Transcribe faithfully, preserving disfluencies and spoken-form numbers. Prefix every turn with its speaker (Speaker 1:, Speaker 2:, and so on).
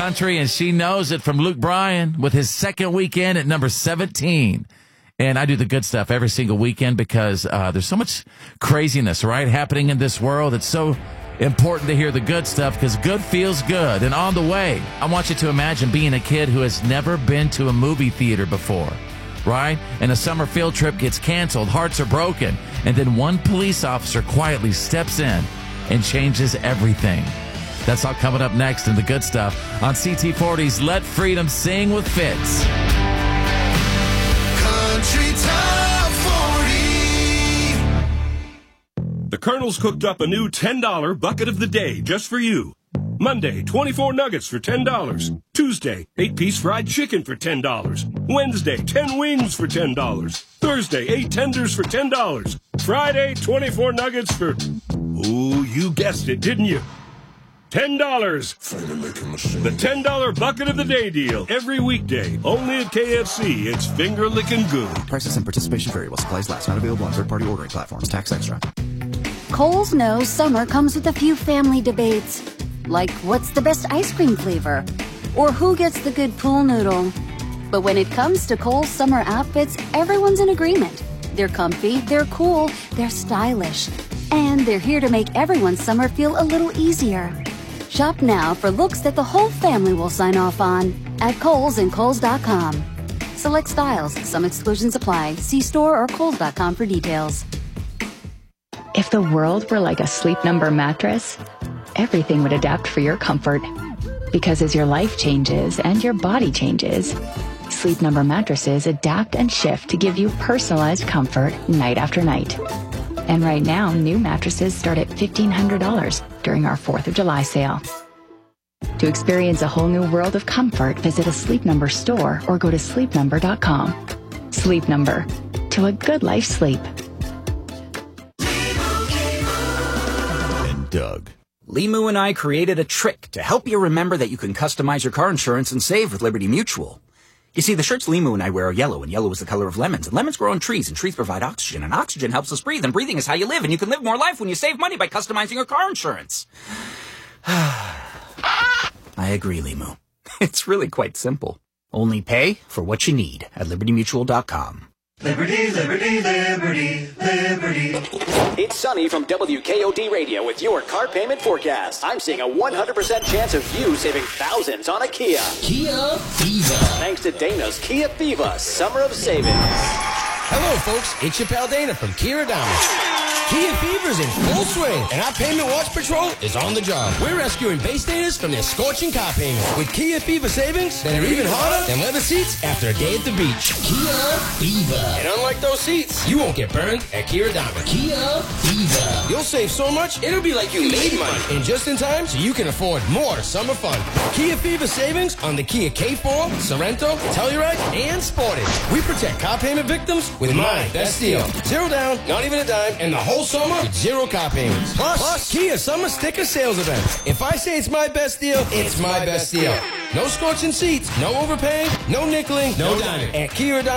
Speaker 1: country, and she knows it from Luke Bryan with his second weekend at number seventeen. And I do the good stuff every single weekend because uh, there's so much craziness, right, happening in this world. It's so important to hear the good stuff because good feels good. And on the way, I want you to imagine being a kid who has never been to a movie theater before, right? And a summer field trip gets canceled, hearts are broken, and then one police officer quietly steps in and changes everything. That's all coming up next in the good stuff on C T forty's Let Freedom Sing with Fitz.
Speaker 2: Country Top forty.
Speaker 3: The Colonel's cooked up a new ten dollar bucket of the day just for you. Monday, twenty-four nuggets for ten dollars. Tuesday, eight piece fried chicken for ten dollars. Wednesday, ten wings for ten dollars. Thursday, eight tenders for ten dollars. Friday, twenty-four nuggets for... Oh, you guessed it, didn't you? ten dollars. The ten dollar bucket of the day deal. Every weekday. Only at K F C. It's finger licking good.
Speaker 4: Prices and participation vary while supplies last. Not available on third-party ordering platforms. Tax extra.
Speaker 5: Kohl's knows summer comes with a few family debates. Like, what's the best ice cream flavor? Or who gets the good pool noodle? But when it comes to Kohl's summer outfits, everyone's in agreement. They're comfy, they're cool, they're stylish. And they're here to make everyone's summer feel a little easier. Shop now for looks that the whole family will sign off on at Kohl's and Kohl's dot com. Select styles. Some exclusions apply. See store or Kohl's dot com for details.
Speaker 6: If the world were like a Sleep Number mattress, everything would adapt for your comfort. Because as your life changes and your body changes, Sleep Number mattresses adapt and shift to give you personalized comfort night after night. And right now, new mattresses start at fifteen hundred dollars during our fourth of July sale. To experience a whole new world of comfort, visit a Sleep Number store or go to sleep number dot com. Sleep Number. To a good life sleep.
Speaker 1: And Doug.
Speaker 7: Limu and I created a trick to help you remember that you can customize your car insurance and save with Liberty Mutual. You see, the shirts Limu and I wear are yellow, and yellow is the color of lemons, and lemons grow on trees, and trees provide oxygen, and oxygen helps us breathe, and breathing is how you live, and you can live more life when you save money by customizing your car insurance. I agree, Limu. It's really quite simple. Only pay for what you need at liberty mutual dot com.
Speaker 2: Liberty, liberty, liberty, liberty.
Speaker 8: It's Sunny from W K O D Radio with your car payment forecast. I'm seeing a one hundred percent chance of you saving thousands on a Kia.
Speaker 9: Kia Thiva.
Speaker 8: Thanks to Dana's Kia Thiva Summer of Savings.
Speaker 9: Hello, folks. It's your pal Dana from Kia Adamas. Kia Fever's in full swing, and our Payment Watch Patrol is on the job. We're rescuing base Danas from their scorching car payments with Kia Fever savings that are even harder than leather seats after a day at the beach. Kia Fever. And unlike those seats, you won't get burned at Kia Adamas. Kia Fever. You'll save so much, it'll be like you made money. And just in time, so you can afford more summer fun. Kia Fever savings on the Kia K four, Sorento, Telluride, and Sportage. We protect car payment victims with my best deal. Zero down, not even a dime, and the whole summer with zero car payments. Plus, Plus, Kia Summer Sticker Sales Event. If I say it's my best deal, it's my best deal. No scorching seats, no overpaying, no nickeling, no, no dining. At Kia